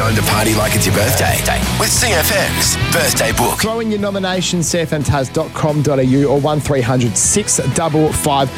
time to party like it's your birthday with CFM's Birthday Book. Throw in your nominations, cfmtaz.com.au or 1300 655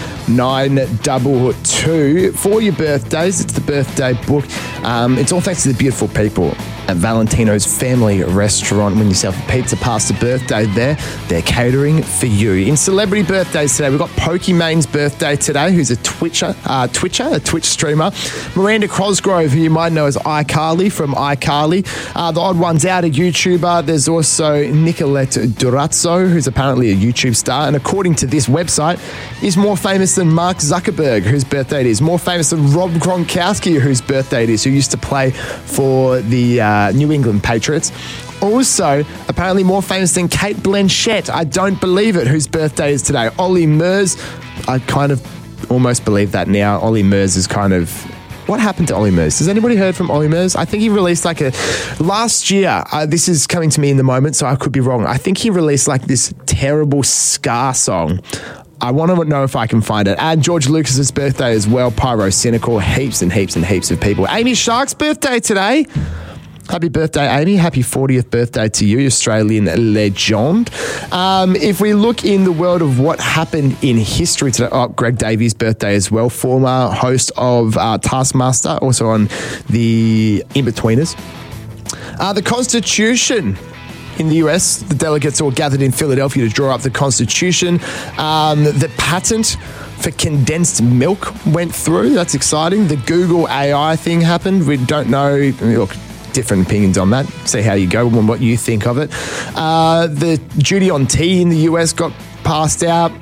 922 for your birthdays. It's the Birthday Book. It's all thanks to the beautiful people at Valentino's Family Restaurant. Win yourself a pizza pasta birthday there. They're catering for you. In celebrity birthdays today, we've got Pokemon's birthday today, who's a Twitch streamer. Miranda Cosgrove, who you might know as iCarly from iCarly. The Odd Ones Out, a YouTuber. There's also Nicolette Durazzo, who's apparently a YouTube star, and according to this website, is more famous than Mark Zuckerberg, whose birthday it is. More famous than Rob Gronkowski, whose birthday it is, who used to play for the New England Patriots. Also, apparently more famous than Kate Blanchett. I don't believe it, whose birthday is today. Ollie Murs, I kind of almost believe that now. Ollie Murs is kind of... What happened to Ollie Murs? Has anybody heard from Ollie Murs? I think he released last year, this is coming to me in the moment, so I could be wrong. I think he released this terrible ska song. I want to know if I can find it. And George Lucas's birthday as well. Pyro Cynical, heaps and heaps and heaps of people. Amy Shark's birthday today. Happy birthday, Amy. Happy 40th birthday to you, Australian legend. If we look in the world of what happened in history today, Greg Davies' birthday as well, former host of Taskmaster, also on the In-Betweeners. The Constitution in the US, the delegates all gathered in Philadelphia to draw up the Constitution. The patent for condensed milk went through. That's exciting. The Google AI thing happened. We don't know... Look, different opinions on that. See how you go and what you think of it. The duty on tea in the US got passed out.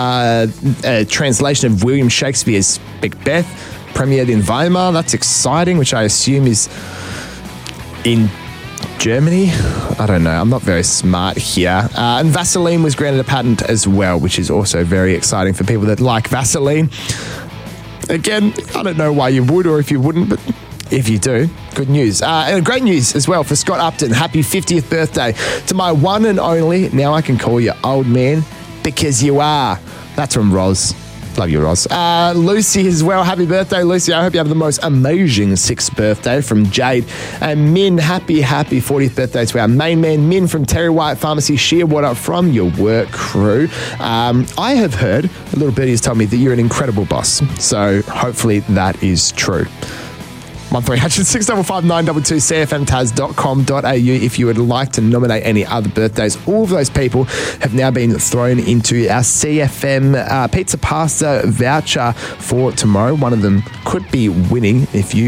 A translation of William Shakespeare's Macbeth premiered in Weimar. That's exciting, which I assume is in Germany. I don't know. I'm not very smart here. And Vaseline was granted a patent as well, which is also very exciting for people that like Vaseline. Again, I don't know why you would or if you wouldn't, but if you do, good news. And great news as well for Scott Upton. Happy 50th birthday to my one and only, now I can call you old man, because you are. That's from Roz. Love you, Roz. Lucy as well. Happy birthday, Lucy. I hope you have the most amazing 6th birthday from Jade. And Min, happy 40th birthday to our main man, Min from Terry White Pharmacy, Shearwater, from your work crew. I have heard, a little birdie has told me that you're an incredible boss. So hopefully that is true. 1300 655 922 cfmtaz.com.au if you would like to nominate any other birthdays. All of those people have now been thrown into our CFM pizza pasta voucher for tomorrow. One of them could be winning if you